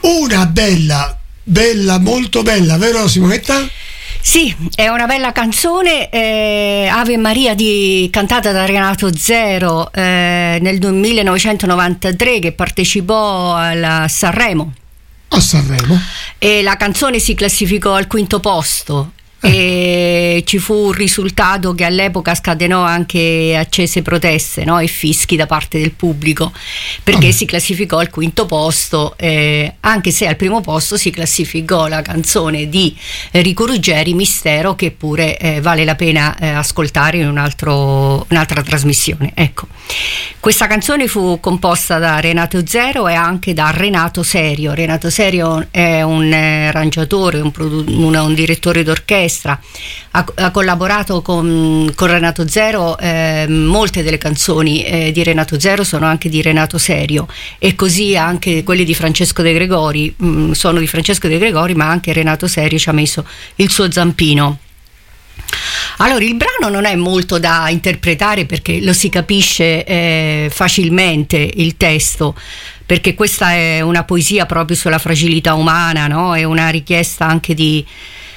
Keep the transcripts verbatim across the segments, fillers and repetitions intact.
una bella, bella, molto bella, vero Simonetta? Sì, è una bella canzone, eh, Ave Maria, di, cantata da Renato Zero eh, nel millenovecentonovantatré, che partecipò alla Sanremo. A Sanremo. E la canzone si classificò al quinto posto. E ci fu un risultato che all'epoca scatenò anche accese proteste, no? E fischi da parte del pubblico, perché oh. si classificò al quinto posto, eh, anche se al primo posto si classificò la canzone di Enrico Ruggeri, Mistero, che pure eh, vale la pena eh, ascoltare in un altro, un'altra trasmissione. Ecco, questa canzone fu composta da Renato Zero e anche da Renato Serio. Renato Serio è un eh, arrangiatore, un, produ- un, un direttore d'orchestra. Ha, ha collaborato con, con Renato Zero, eh, molte delle canzoni eh, di Renato Zero sono anche di Renato Serio, e così anche quelle di Francesco De Gregori mh, sono di Francesco De Gregori, ma anche Renato Serio ci ha messo il suo zampino. Allora, il brano non è molto da interpretare, perché lo si capisce eh, facilmente il testo, perché questa è una poesia proprio sulla fragilità umana, no? È una richiesta anche di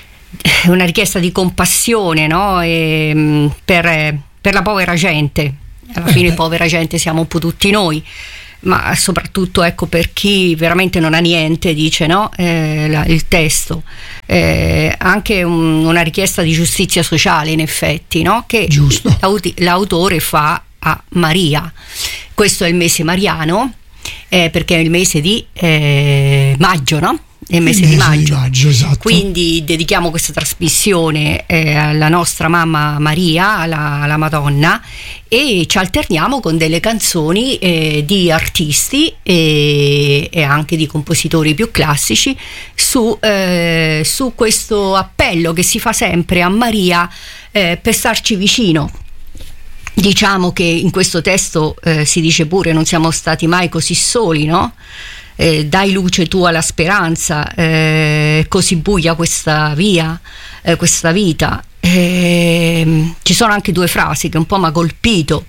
una richiesta di compassione, no? E, per, per la povera gente. Alla fine povera gente siamo un po' tutti noi, ma soprattutto, ecco, per chi veramente non ha niente, dice, no? Eh, la, il testo eh, anche un, una richiesta di giustizia sociale, in effetti, no? Che Giusto. L'aut- l'autore fa a Maria. Questo è il mese mariano, eh, perché è il mese di eh, maggio, no? È il mese, il mese di maggio, di maggio, esatto. Quindi dedichiamo questa trasmissione eh, alla nostra mamma Maria, alla, alla Madonna, e ci alterniamo con delle canzoni eh, di artisti e, e anche di compositori più classici su, eh, su questo appello che si fa sempre a Maria eh, per starci vicino. Diciamo che in questo testo eh, si dice pure: non siamo stati mai così soli, no? Eh, dai luce tu alla speranza, eh, così buia questa via, eh, questa vita. Eh, ci sono anche due frasi che un po' mi ha colpito: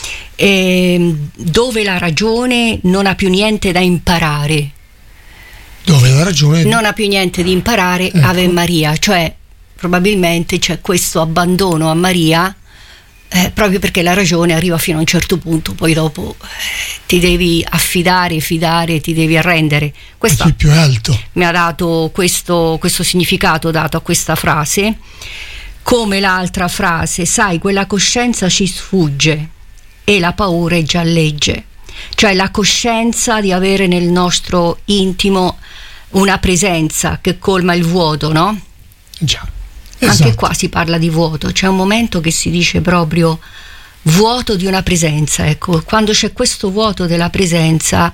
eh, dove la ragione non ha più niente da imparare, dove la ragione non ha più niente da imparare, ecco. Ave Maria, cioè probabilmente c'è questo abbandono a Maria, Eh, proprio perché la ragione arriva fino a un certo punto, poi dopo eh, ti devi affidare, fidare, ti devi arrendere. Questo è più alto. Mi ha dato questo, questo significato dato a questa frase, come l'altra frase: sai, quella coscienza ci sfugge e la paura è già legge. Cioè la coscienza di avere nel nostro intimo una presenza che colma il vuoto, no? Già. Esatto. Anche qua si parla di vuoto, c'è un momento che si dice proprio vuoto di una presenza. Ecco, quando c'è questo vuoto della presenza,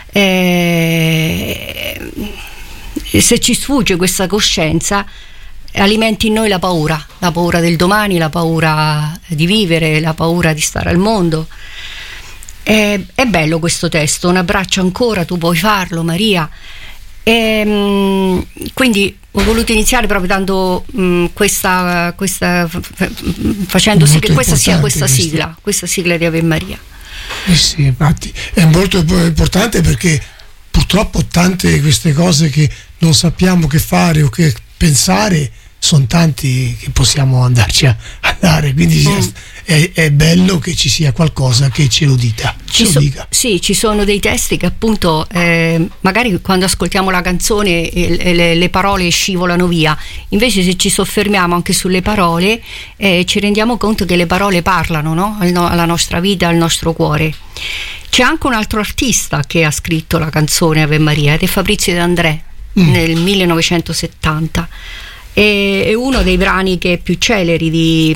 eh, se ci sfugge questa coscienza, alimenti in noi la paura, la paura del domani, la paura di vivere, la paura di stare al mondo. È, è bello questo testo, un abbraccio ancora, tu puoi farlo, Maria. E, quindi ho voluto iniziare proprio dando mh, questa, questa f- facendo sì che questa sia questa questo. sigla, questa sigla di Ave Maria. Eh sì, infatti è molto importante, perché purtroppo tante di queste cose che non sappiamo che fare o che pensare sono tanti che possiamo andarci a, a dare, quindi mm. è, è bello che ci sia qualcosa che ce lo dica, ci ce so, lo dica. Sì, ci sono dei testi che appunto eh, magari quando ascoltiamo la canzone eh, le, le parole scivolano via, invece se ci soffermiamo anche sulle parole eh, ci rendiamo conto che le parole parlano, no? Alla nostra vita, al nostro cuore. C'è anche un altro artista che ha scritto la canzone Ave Maria, ed è Fabrizio De André mm. nel millenovecentosettanta. È uno dei brani che è più celeri di,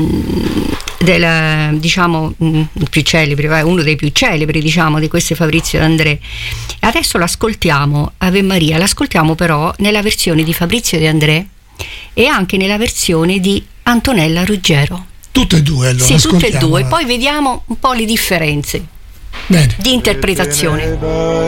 del, diciamo più celebri, uno dei più celebri diciamo di queste Fabrizio De André. Adesso l'ascoltiamo, Ave Maria, l'ascoltiamo però nella versione di Fabrizio De André e anche nella versione di Antonella Ruggero. Tutte e due, allora. Sì, tutte e due, poi vediamo un po' le differenze. Bene. Di interpretazione.